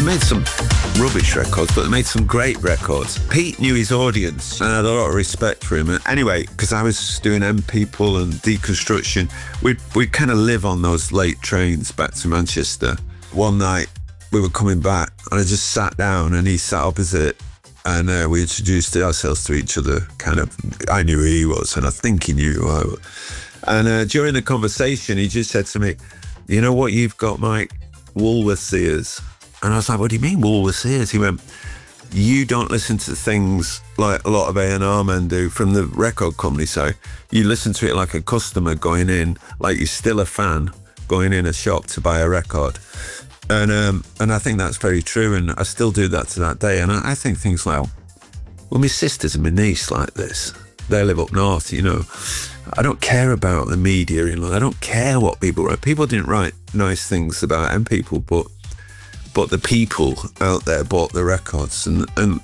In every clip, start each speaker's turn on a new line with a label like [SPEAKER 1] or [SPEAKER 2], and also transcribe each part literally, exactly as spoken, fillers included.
[SPEAKER 1] made some rubbish records, but they made some great records. Pete knew his audience and I had a lot of respect for him. And anyway, because I was doing M People and Deconstruction, we'd, we'd kind of live on those late trains back to Manchester. One night we were coming back and I just sat down and he sat opposite and uh, we introduced ourselves to each other. Kind of, I knew who he was and I think he knew who I was. And uh, during the conversation, he just said to me, you know what you've got, Mike? Woolworths ears. And I was like, what do you mean Woolworths ears? He went, you don't listen to things like a lot of A and R men do from the record company. So you listen to it like a customer going in, like you're still a fan going in a shop to buy a record. And um, and I think that's very true. And I still do that to that day. And I, I think things like, well, my sisters and my niece like this. They live up north, you know. I don't care about the media, you know. I don't care what people write. People didn't write nice things about M People, but but the people out there bought the records, and and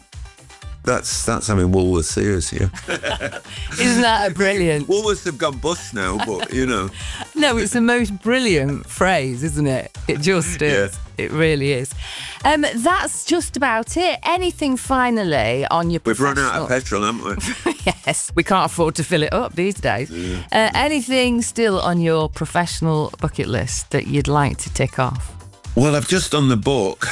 [SPEAKER 1] that's that's having Woolworths ears here.
[SPEAKER 2] Isn't that a brilliant?
[SPEAKER 1] Woolworths have gone bust now, but you know.
[SPEAKER 2] No, it's the most brilliant phrase, isn't it? It just is. Yeah. It really is. Um, that's just about it. Anything finally on your
[SPEAKER 1] We've
[SPEAKER 2] professional...
[SPEAKER 1] run out of petrol, haven't we?
[SPEAKER 2] Yes, we can't afford to fill it up these days. Yeah. Uh, anything still on your professional bucket list that you'd like to tick off?
[SPEAKER 1] Well, I've just done the book,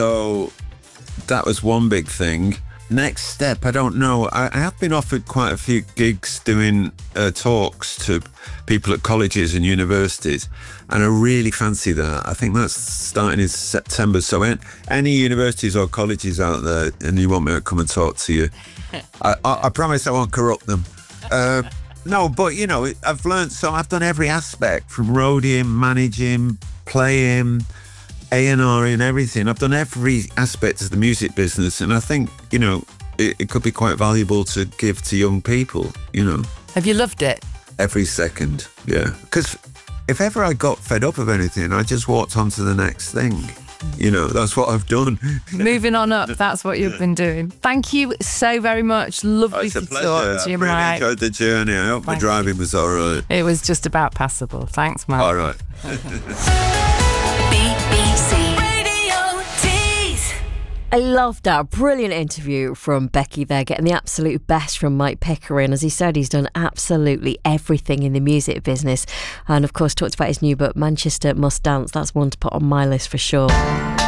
[SPEAKER 1] so that was one big thing. Next step, I don't know. I, I have been offered quite a few gigs doing uh, talks to people at colleges and universities, and I really fancy that. I think that's starting in September. So any, any universities or colleges out there and you want me to come and talk to you, I, I, I promise I won't corrupt them. Uh, no, but you know, I've learned, so I've done every aspect from roadieing, managing, playing, A and R in everything. I've done every aspect of the music business, and I think, you know, it, it could be quite valuable to give to young people, you know.
[SPEAKER 2] Have you loved it?
[SPEAKER 1] Every second, yeah. Because if ever I got fed up of anything, I just walked on to the next thing. You know, that's what I've done.
[SPEAKER 2] Moving on up, that's what you've been doing. Thank you so very much. Lovely
[SPEAKER 1] oh, it's
[SPEAKER 2] to
[SPEAKER 1] a pleasure.
[SPEAKER 2] talk to you,
[SPEAKER 1] I really
[SPEAKER 2] Mike.
[SPEAKER 1] enjoyed the journey. I hope
[SPEAKER 2] Thank
[SPEAKER 1] my driving
[SPEAKER 2] you.
[SPEAKER 1] was all right.
[SPEAKER 2] It was just about passable. Thanks, Mike.
[SPEAKER 1] All right.
[SPEAKER 3] B B C Radio Tees.
[SPEAKER 4] I loved that. Brilliant interview from Becky there, getting the absolute best from Mike Pickering. As he said, he's done absolutely everything in the music business. And of course, talked about his new book, Manchester Must Dance. That's one to put on my list for sure.